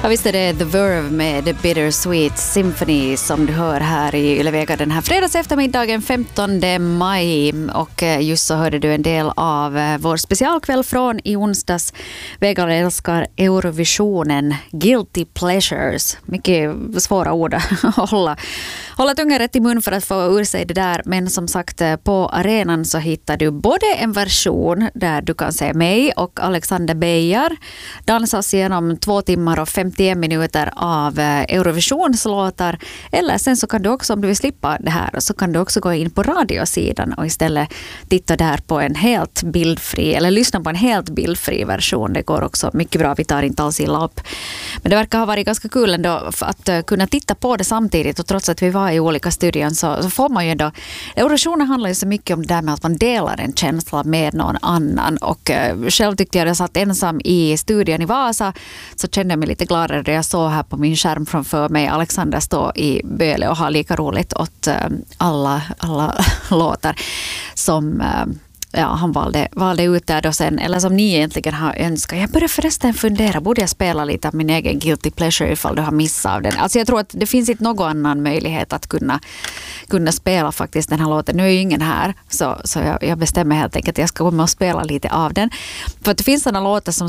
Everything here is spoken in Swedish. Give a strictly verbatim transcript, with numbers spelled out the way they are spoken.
Ja, visst är det The Verve med The Bittersweet Symphony som du hör här i Ylevega den här fredags eftermiddagen femtonde maj. Och just så hörde du en del av vår specialkväll från i onsdags. Vega älskar Eurovisionen, Guilty Pleasures. Mycket svåra ord att hålla, hålla tungan rätt i mun för att få ur sig det där. Men som sagt, på arenan så hittar du både en version där du kan se mig och Alexander Beijer dansas genom två timmar och femtioen minuter av Eurovisionslåtar. Eller sen så kan du också, om du vill slippa det här, så kan du också gå in på radiosidan och istället titta där på en helt bildfri, eller lyssna på en helt bildfri version. Det går också mycket bra, vi tar inte alls illa upp. Men det verkar ha varit ganska kul ändå att kunna titta på det samtidigt, och trots att vi var i olika studion så, så får man ju ändå, Eurovisionen handlar ju så mycket om det där med att man delar en känsla med någon annan, och uh, själv tyckte jag att jag satt ensam i studion i Vasa, så kände jag mig lite gladare när jag såg här på min skärm framför mig Alexander stå i Böle och ha lika roligt åt uh, alla, alla låtar som uh, ja, han valde, valde ut där då sen, eller som ni egentligen har önskat. Jag börjar förresten fundera, borde jag spela lite av min egen guilty pleasure ifall du har missat av den? Alltså jag tror att det finns inte någon annan möjlighet att kunna, kunna spela faktiskt den här låten. Nu är ju ingen här, så, så jag, jag bestämmer helt enkelt att jag ska komma och spela lite av den. För att det finns sådana låtar som